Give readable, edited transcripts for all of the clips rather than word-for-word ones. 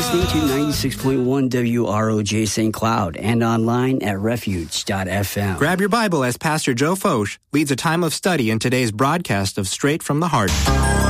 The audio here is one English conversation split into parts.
listening to 96.1 WROJ St. Cloud and online at refuge.fm. Grab your Bible as Pastor Joe Focht leads a time of study in today's broadcast of Straight from the Heart.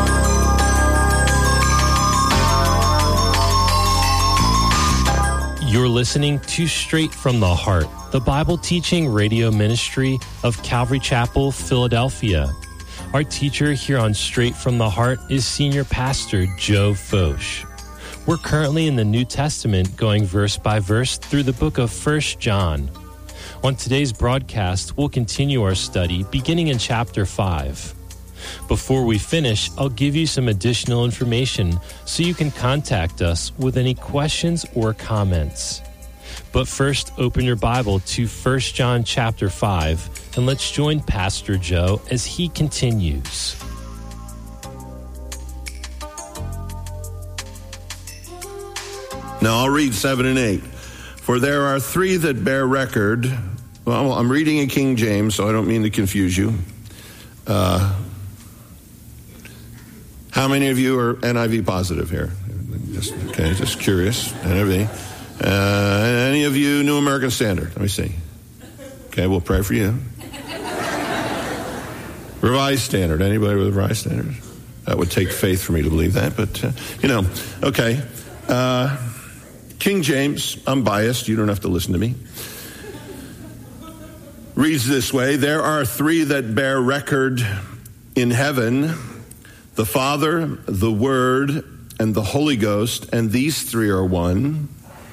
You're listening to Straight from the Heart, the Bible teaching radio ministry of Calvary Chapel, Philadelphia. Our teacher here on Straight from the Heart is Senior Pastor Joe Focht. We're currently in the New Testament, going verse by verse through the book of 1 John. On today's broadcast, we'll continue our study beginning in chapter 5. Before we finish, I'll give you some additional information so you can contact us with any questions or comments. But first, open your Bible to 1 John chapter 5, and let's join Pastor Joe as he continues. Now I'll read 7 and 8. For there are three that bear record. Well, I'm reading in King James, so I don't mean to confuse you. How many of you are NIV positive here? Just curious. NIV. Any of you New American Standard? Let me see. Okay, we'll pray for you. Revised Standard. Anybody with Revised Standard? That would take faith for me to believe that, but, okay. King James, I'm biased, you don't have to listen to me, reads this way: there are three that bear record in heaven, the Father, the Word, and the Holy Ghost, and these three are one.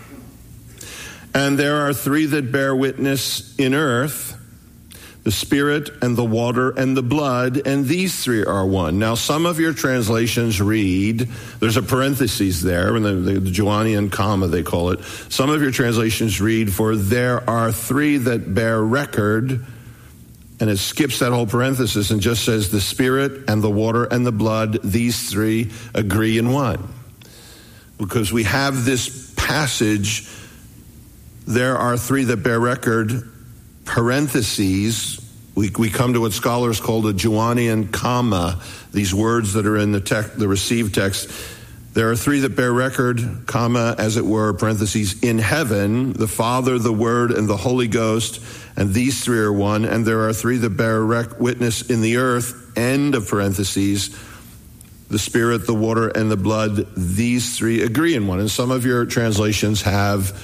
And there are three that bear witness in earth, the Spirit and the water and the blood, and these three are one. Now, some of your translations read, there's a parenthesis there, and the Johannian comma, they call it. Some of your translations read, for there are three that bear record, and it skips that whole parenthesis and just says the Spirit and the water and the blood, these three agree in one. Because we have this passage, there are three that bear record, parentheses, we come to what scholars call the Johannian comma, these words that are in the received text. There are three that bear record, comma, as it were, parentheses, in heaven, the Father, the Word, and the Holy Ghost, and these three are one. And there are three that bear witness in the earth, end of parentheses, the Spirit, the water, and the blood, these three agree in one. And some of your translations have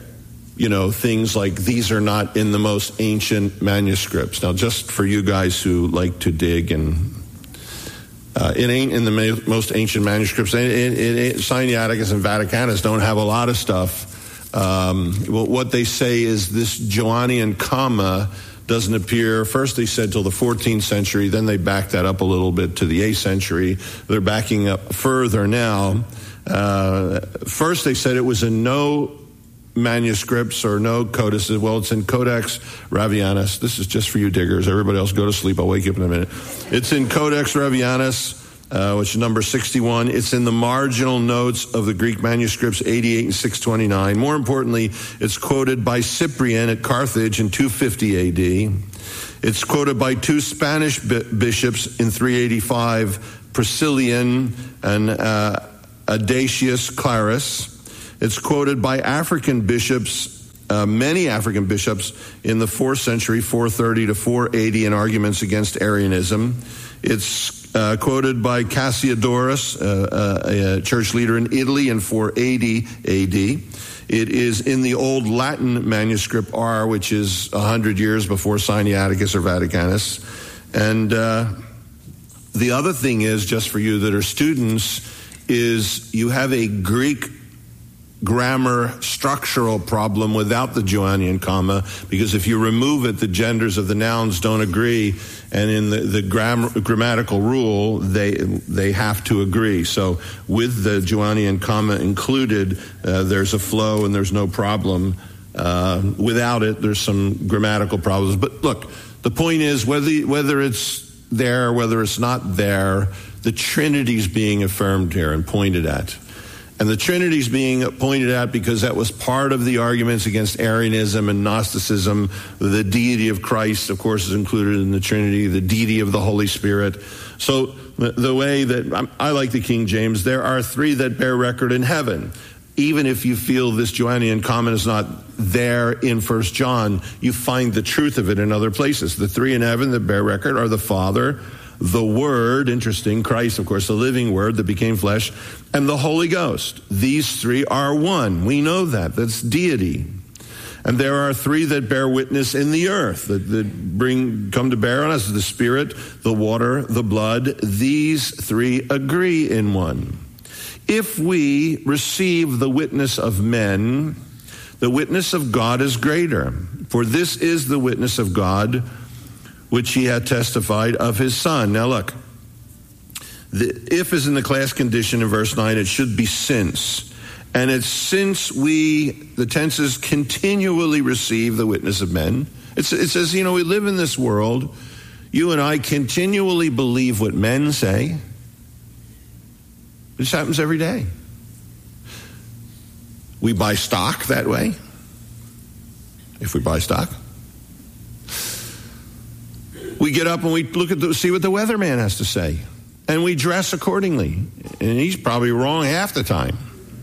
things like these are not in the most ancient manuscripts. Now, just for you guys who like to dig, and it ain't in the most ancient manuscripts. Sinaiticus and Vaticanus don't have a lot of stuff. What they say is this Johannian comma doesn't appear, first they said till the 14th century, then they backed that up a little bit to the 8th century. They're backing up further now. First they said it was in no manuscripts or no codices. Well, it's in Codex Ravianus. This is just for you diggers. Everybody else go to sleep. I'll wake you up in a minute. It's in Codex Ravianus, which is number 61. It's in the marginal notes of the Greek manuscripts 88 and 629. More importantly, it's quoted by Cyprian at Carthage in 250 AD. It's quoted by two Spanish bishops in 385, Priscillian and Adasius Clarus. It's quoted by African bishops, many African bishops, in the 4th century, 430 to 480, in arguments against Arianism. It's quoted by Cassiodorus, a church leader in Italy, in 480 AD. It is in the Old Latin manuscript R, which is 100 years before Sinaiticus or Vaticanus. And the other thing is, just for you that are students, is you have a Greek grammar structural problem without the Johannian comma, because if you remove it, the genders of the nouns don't agree, and in the grammatical rule, they have to agree. So with the Johannian comma included, there's a flow and there's no problem. Without it, there's some grammatical problems. But look, the point is, whether it's there or whether it's not there, the Trinity's being affirmed here and pointed at. And the Trinity's being pointed at because that was part of the arguments against Arianism and Gnosticism. The deity of Christ, of course, is included in the Trinity, the deity of the Holy Spirit. So the way that I like the King James, there are three that bear record in heaven. even if you feel this Johannian comment is not there in 1 John, you find the truth of it in other places. The three in heaven that bear record are the Father, the Word, interesting, Christ, of course, the living Word that became flesh, and the Holy Ghost. These three are one. We know that. That's deity. And there are three that bear witness in the earth, that come to bear on us, the Spirit, the water, the blood. These three agree in one. If we receive the witness of men, the witness of God is greater. For this is the witness of God, which he had testified of his Son. Now look, the if is in the class condition in verse 9, it should be since. And it's since the tense is continually receive the witness of men. It says, we live in this world. You and I continually believe what men say. This happens every day. We buy stock that way. If we buy stock. We get up and we look see what the weatherman has to say. And we dress accordingly. And he's probably wrong half the time.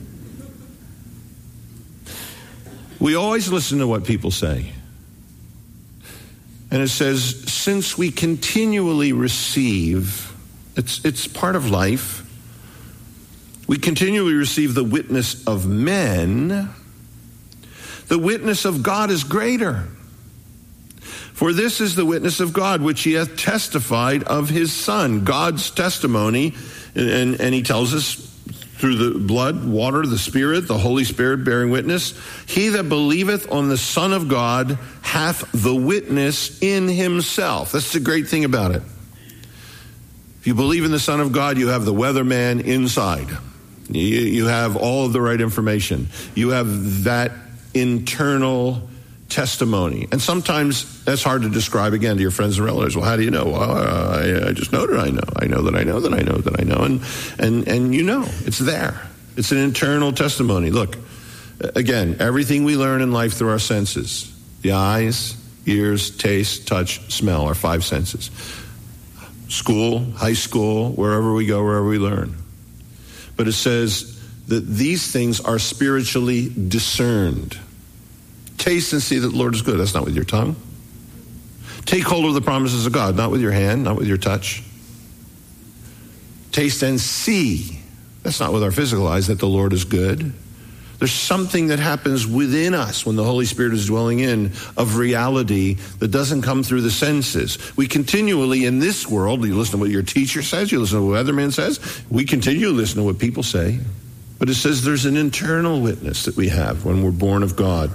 We always listen to what people say. And it says, since we continually receive, it's part of life, we continually receive the witness of men, the witness of God is greater. For this is the witness of God, which he hath testified of his Son, God's testimony, and he tells us, through the blood, water, the Spirit, the Holy Spirit bearing witness. He that believeth on the Son of God hath the witness in himself. That's the great thing about it. If you believe in the Son of God, you have the weatherman inside. You have all of the right information. You have that internal testimony. And sometimes that's hard to describe again to your friends and relatives. Well, how do you know? Well, I just know that I know. I know that I know that I know that I know. And it's there. It's an internal testimony. Look, again, everything we learn in life through our senses, the eyes, ears, taste, touch, smell, our five senses. School, high school, wherever we go, wherever we learn. But it says that these things are spiritually discerned. Taste and see that the Lord is good. That's not with your tongue. Take hold of the promises of God, not with your hand, not with your touch. Taste and see. That's not with our physical eyes, that the Lord is good. There's something that happens within us when the Holy Spirit is dwelling in of reality that doesn't come through the senses. We continually, in this world, you listen to what your teacher says, you listen to what the weatherman says, we continue to listen to what people say. But it says there's an internal witness that we have when we're born of God.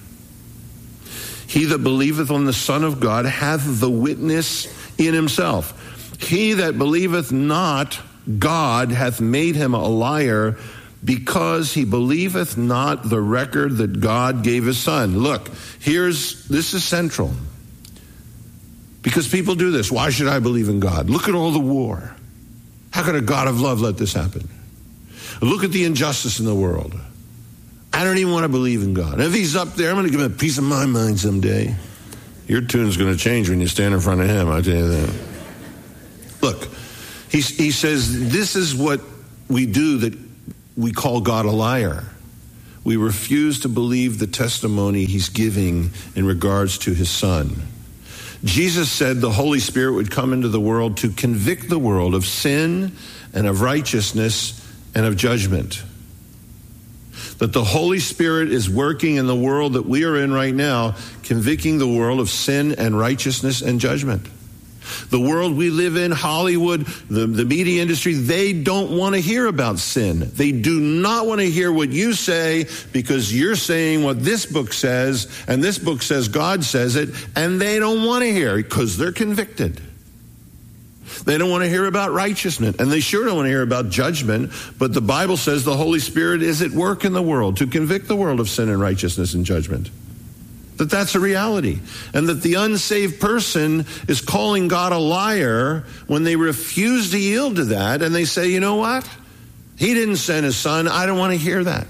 He that believeth on the Son of God hath the witness in himself. He that believeth not God hath made him a liar, because he believeth not the record that God gave his Son. Look, this is central. Because people do this. Why should I believe in God? Look at all the war. How could a God of love let this happen? Look at the injustice in the world. I don't even want to believe in God. If he's up there, I'm going to give him a piece of my mind someday. Your tune's going to change when you stand in front of him, I'll tell you that. Look, he says this is what we do that we call God a liar. We refuse to believe the testimony he's giving in regards to his Son. Jesus said the Holy Spirit would come into the world to convict the world of sin and of righteousness and of judgment. That the Holy Spirit is working in the world that we are in right now, convicting the world of sin and righteousness and judgment. The world we live in, Hollywood, the media industry, they don't want to hear about sin. They do not want to hear what you say, because you're saying what this book says, and this book says God says it, and they don't want to hear because they're convicted. They don't want to hear about righteousness, and they sure don't want to hear about judgment, but the Bible says the Holy Spirit is at work in the world to convict the world of sin and righteousness and judgment. That's a reality. And that the unsaved person is calling God a liar when they refuse to yield to that, and they say, you know what? He didn't send his Son. I don't want to hear that.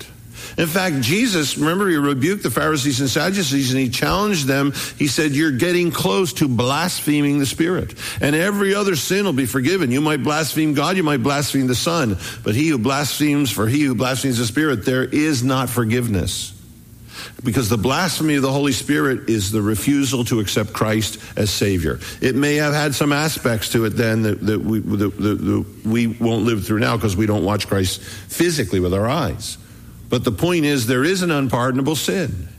In fact, Jesus, remember, he rebuked the Pharisees and Sadducees, and he challenged them. He said, you're getting close to blaspheming the Spirit. And every other sin will be forgiven. You might blaspheme God, you might blaspheme the Son. But he who blasphemes the Spirit, there is not forgiveness. Because the blasphemy of the Holy Spirit is the refusal to accept Christ as Savior. It may have had some aspects to it then that we won't live through now because we don't watch Christ physically with our eyes. But the point is, there is an unpardonable sin.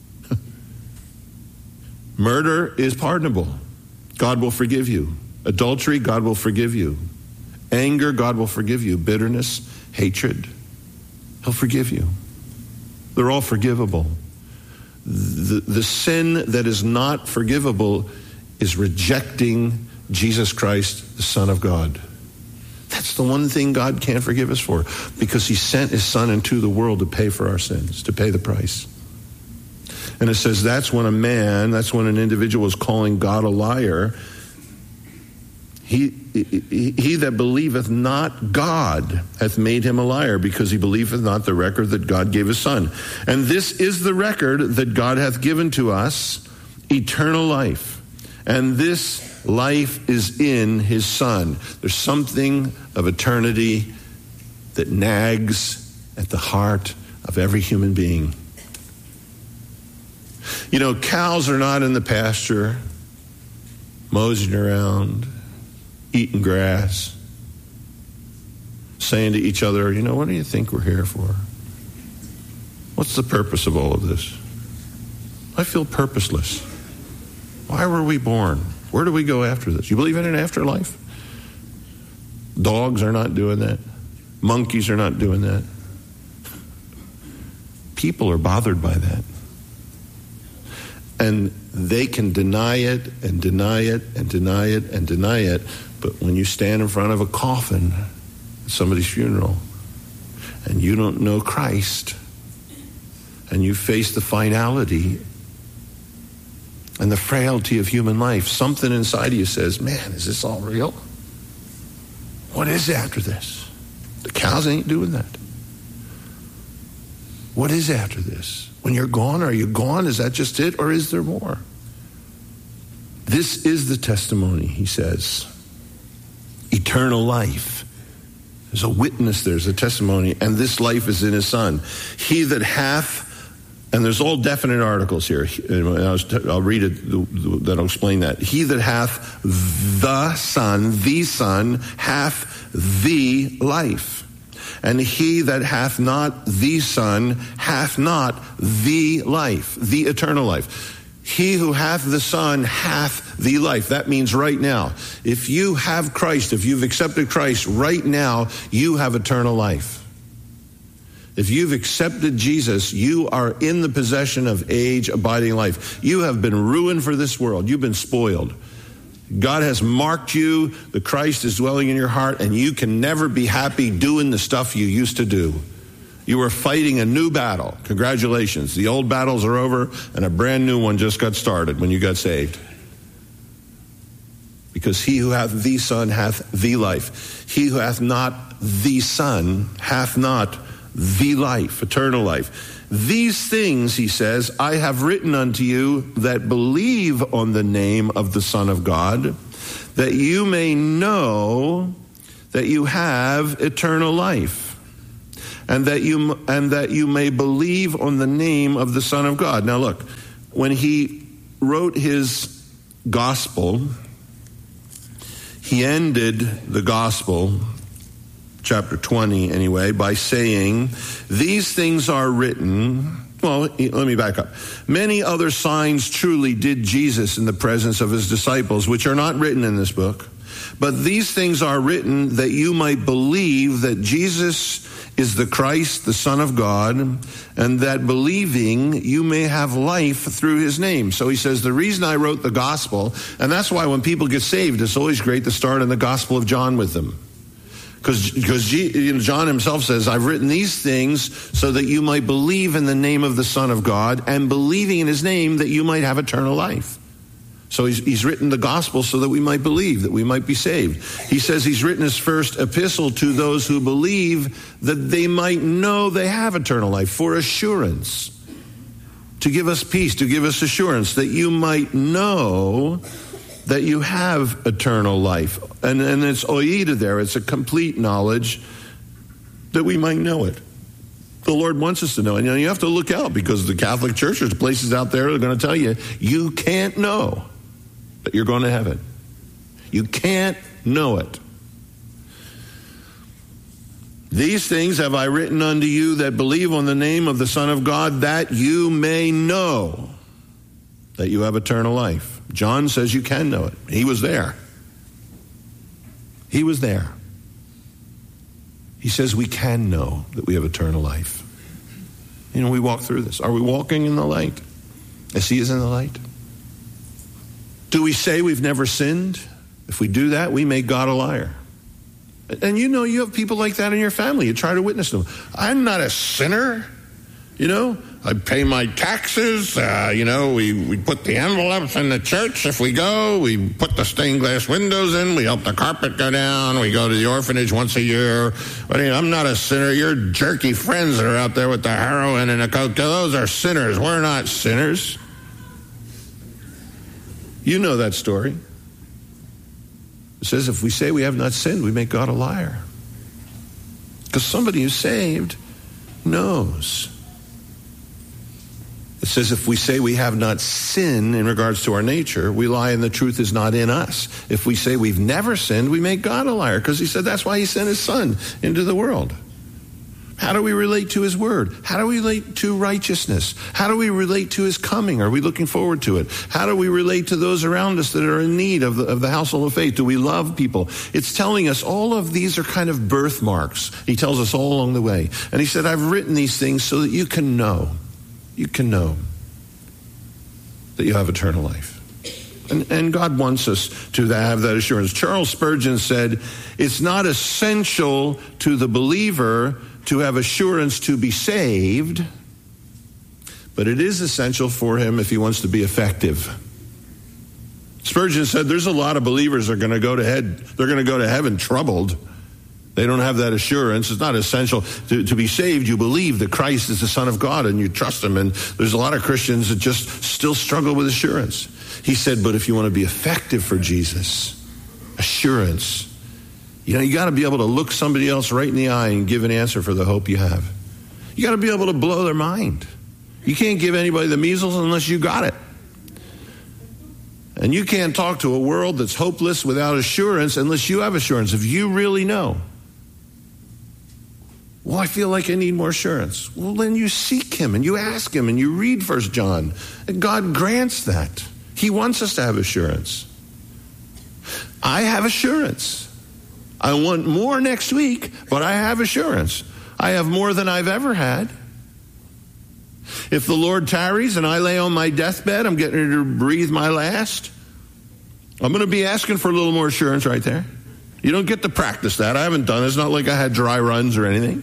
Murder is pardonable. God will forgive you. Adultery, God will forgive you. Anger, God will forgive you. Bitterness, hatred, he'll forgive you. They're all forgivable. The sin that is not forgivable is rejecting Jesus Christ, the Son of God. That's the one thing God can't forgive us for, because he sent his Son into the world to pay for our sins, to pay the price. And it says that's when an individual is calling God a liar. He that believeth not God hath made him a liar, because he believeth not the record that God gave his Son. And this is the record that God hath given to us, eternal life. And this life is in his Son. There's something of eternity that nags at the heart of every human being. You know, cows are not in the pasture, moseying around, eating grass, saying to each other, you know, what do you think we're here for? What's the purpose of all of this? I feel purposeless. Why were we born? Where do we go after this? You believe in an afterlife? Dogs are not doing that. Monkeys are not doing that. People are bothered by that. And they can deny it and deny it and deny it and deny it. But when you stand in front of a coffin at somebody's funeral and you don't know Christ and you face the finality and the frailty of human life, something inside of you says, man, is this all real? What is after this? The cows ain't doing that. What is after this? When you're gone, are you gone? Is that just it, or is there more? This is the testimony, he says. Eternal life. There's a witness, there's a testimony, and this life is in his Son. He that hath, and there's all definite articles here. I'll read it, that'll explain that. He that hath the Son, hath the life. And he that hath not the Son hath not the life, the eternal life. He who hath the Son hath the life. That means right now. If you have Christ, if you've accepted Christ, right now, you have eternal life. If you've accepted Jesus, you are in the possession of age-abiding life. You have been ruined for this world. You've been spoiled. God has marked you. The Christ is dwelling in your heart, and you can never be happy doing the stuff you used to do. You are fighting a new battle. Congratulations. The old battles are over, and a brand new one just got started when you got saved. Because he who hath the Son hath the life. He who hath not the Son hath not the life, eternal life. These things, he says, I have written unto you that believe on the name of the Son of God, that you may know that you have eternal life, and that you may believe on the name of the Son of God. Now look, when he wrote his gospel, he ended the gospel, chapter 20 anyway, by saying, these things are written. Well, let me back up. Many other signs truly did Jesus in the presence of his disciples, which are not written in this book. But these things are written that you might believe that Jesus is the Christ, the Son of God, and that believing you may have life through his name. So he says, the reason I wrote the gospel, and that's why when people get saved, it's always great to start in the Gospel of John with them. Because John himself says, I've written these things so that you might believe in the name of the Son of God, and believing in his name that you might have eternal life. So he's written the gospel so that we might believe, that we might be saved. He says he's written his first epistle to those who believe that they might know they have eternal life, for assurance, to give us peace, to give us assurance, that you might know that you have eternal life. And it's oida there. It's a complete knowledge that we might know it. The Lord wants us to know. And you have to look out, because the Catholic Church, there's places out there that are going to tell you, you can't know that you're going to heaven. You can't know it. These things have I written unto you that believe on the name of the Son of God, that you may know that you have eternal life. John says you can know it. He was there. He was there. He says we can know that we have eternal life. We walk through this. Are we walking in the light as he is in the light? Do we say we've never sinned? If we do that, we make God a liar. And you have people like that in your family. You try to witness them. I'm not a sinner. I pay my taxes. We put the envelopes in the church if we go. We put the stained glass windows in. We help the carpet go down. We go to the orphanage once a year. But I'm not a sinner. Your jerky friends that are out there with the heroin and the coke, those are sinners. We're not sinners. You know that story. It says if we say we have not sinned, we make God a liar. Because somebody who's saved knows. It says if we say we have not sinned in regards to our nature, we lie and the truth is not in us. If we say we've never sinned, we make God a liar, because he said that's why he sent his son into the world. How do we relate to his word? How do we relate to righteousness? How do we relate to his coming? Are we looking forward to it? How do we relate to those around us that are in need of the household of faith? Do we love people? It's telling us all of these are kind of birthmarks. He tells us all along the way. And he said, I've written these things so that you can know. You can know that you have eternal life. And God wants us to have that assurance. Charles Spurgeon said, it's not essential to the believer to have assurance to be saved, but it is essential for him if he wants to be effective. Spurgeon said there's a lot of believers that are going to go to they're going to go to heaven troubled. They don't have that assurance. It's not essential to be saved. You believe that Christ is the Son of God and you trust him. And there's a lot of Christians that just still struggle with assurance. He said, but if you want to be effective for Jesus, assurance, you got to be able to look somebody else right in the eye and give an answer for the hope you have. You got to be able to blow their mind. You can't give anybody the measles unless you got it. And you can't talk to a world that's hopeless without assurance unless you have assurance. If you really know, well, I feel like I need more assurance. Well, then you seek him and you ask him and you read 1 John. And God grants that. He wants us to have assurance. I have assurance. I want more next week, but I have assurance. I have more than I've ever had. If the Lord tarries and I lay on my deathbed, I'm getting ready to breathe my last, I'm going to be asking for a little more assurance right there. You don't get to practice that. I haven't done it. It's not like I had dry runs or anything.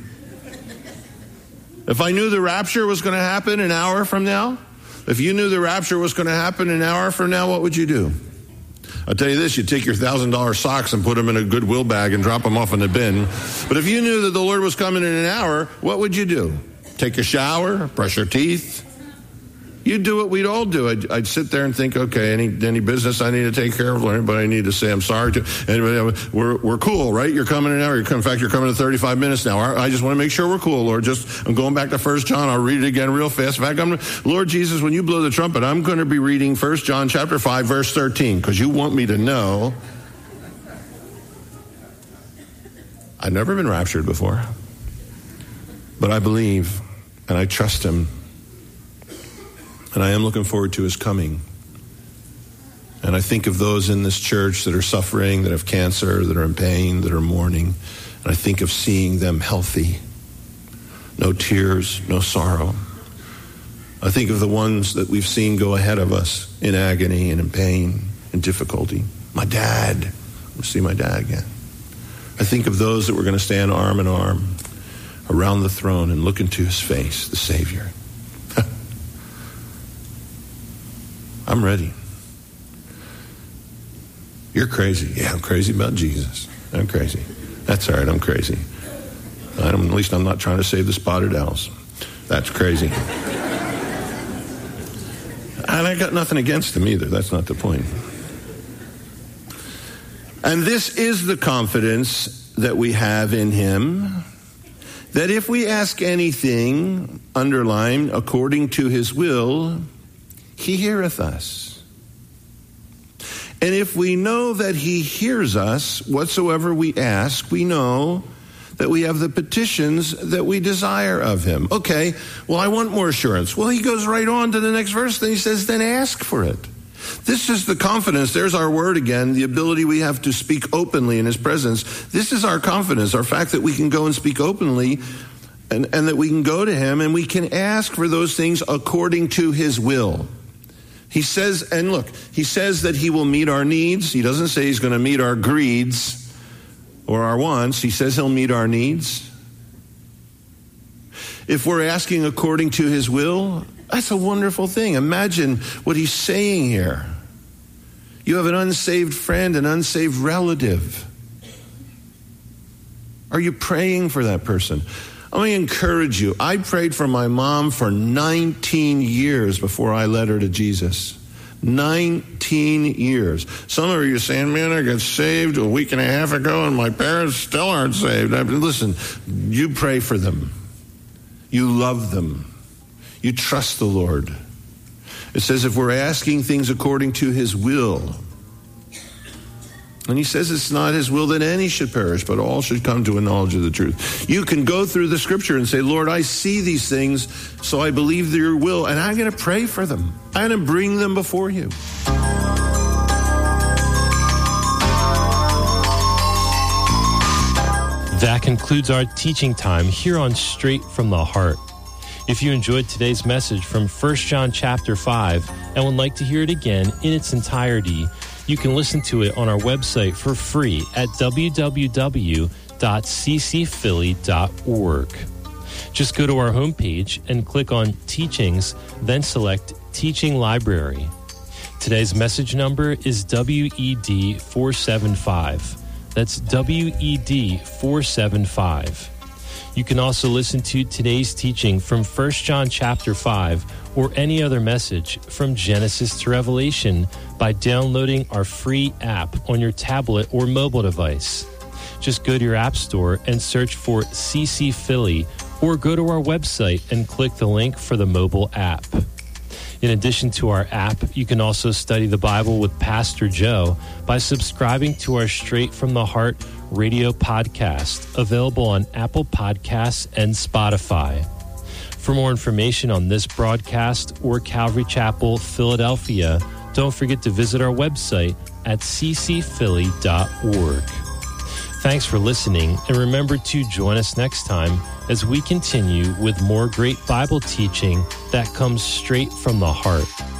If I knew the rapture was going to happen an hour from now, if you knew the rapture was going to happen an hour from now, what would you do? I'll tell you this, you take your $1,000 socks and put them in a Goodwill bag and drop them off in the bin. But if you knew that the Lord was coming in an hour, what would you do? Take a shower, brush your teeth? You'd do what we'd all do. I'd sit there and think, okay, any business I need to take care of, anybody I need to say I'm sorry to. Anybody, we're cool, right? You're coming in an hour. In fact, you're coming in 35 minutes now. I just want to make sure we're cool, Lord. I'm going back to 1 John. I'll read it again real fast. In fact, Lord Jesus, when you blow the trumpet, I'm going to be reading 1 John chapter 5, verse 13, because you want me to know. I've never been raptured before, but I believe and I trust him. And I am looking forward to his coming. And I think of those in this church that are suffering, that have cancer, that are in pain, that are mourning. And I think of seeing them healthy. No tears, no sorrow. I think of the ones that we've seen go ahead of us in agony and in pain and difficulty. My dad. I'll see my dad again. I think of those that were going to stand arm in arm around the throne and look into his face, the Savior. I'm ready. You're crazy. Yeah, I'm crazy about Jesus. I'm crazy. That's all right, I'm crazy. At least I'm not trying to save the spotted owls. That's crazy. And I got nothing against them either. That's not the point. And this is the confidence that we have in him, that if we ask anything, underline, according to his will, he heareth us. And if we know that he hears us, whatsoever we ask, we know that we have the petitions that we desire of him. Okay, well, I want more assurance. Well, he goes right on to the next verse, then he says, then ask for it. This is the confidence. There's our word again, the ability we have to speak openly in his presence. This is our confidence, our fact that we can go and speak openly and that we can go to him and we can ask for those things according to his will. He says, and look, he says that he will meet our needs. He doesn't say he's going to meet our greeds or our wants. He says he'll meet our needs. If we're asking according to his will, that's a wonderful thing. Imagine what he's saying here. You have an unsaved friend, an unsaved relative. Are you praying for that person? Let me encourage you. I prayed for my mom for 19 years before I led her to Jesus. 19 years. Some of you are saying, man, I got saved a week and a half ago and my parents still aren't saved. Listen, you pray for them. You love them. You trust the Lord. It says if we're asking things according to his will, and he says it's not his will that any should perish, but all should come to a knowledge of the truth. You can go through the scripture and say, Lord, I see these things, so I believe your will, and I'm going to pray for them. I'm going to bring them before you. That concludes our teaching time here on Straight from the Heart. If you enjoyed today's message from 1 John chapter 5 and would like to hear it again in its entirety, you can listen to it on our website for free at www.ccphilly.org. Just go to our homepage and click on Teachings, then select Teaching Library. Today's message number is WED 475. That's WED 475. You can also listen to today's teaching from 1 John chapter 5 or any other message from Genesis to Revelation by downloading our free app on your tablet or mobile device. Just go to your app store and search for CC Philly or go to our website and click the link for the mobile app. In addition to our app, you can also study the Bible with Pastor Joe by subscribing to our Straight from the Heart radio podcast, available on Apple Podcasts and Spotify. For more information on this broadcast or Calvary Chapel, Philadelphia, don't forget to visit our website at ccphilly.org. Thanks for listening, and remember to join us next time as we continue with more great Bible teaching that comes straight from the heart.